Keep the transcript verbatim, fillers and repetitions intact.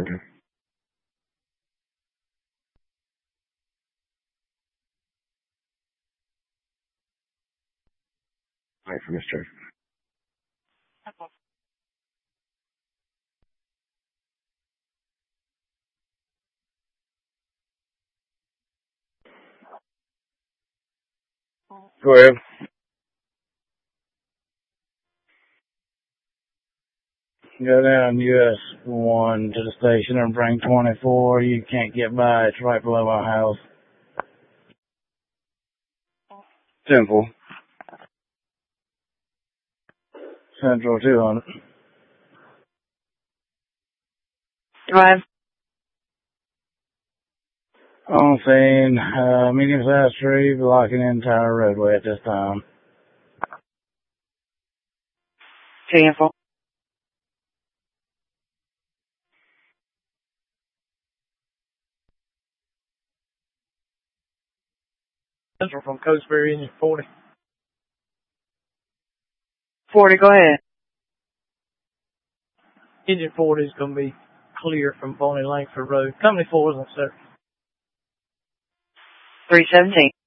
Okay. Wait for Mister Go ahead. Go down U S one to the station and bring twenty-four. You can't get by. It's right below my house. Temple. Central two hundred. Drive. On scene, uh, medium-sized tree blocking the entire roadway at this time. Careful. Central from Coastbury, Engine forty. forty, go ahead. Engine forty is going to be clear from Bonnie Langford Road. Company four is on service. three seventeen.